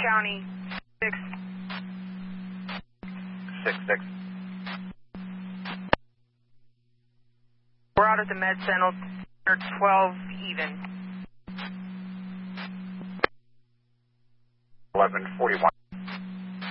County, 6-6. we're out at the Med Center, 12 even. 1141.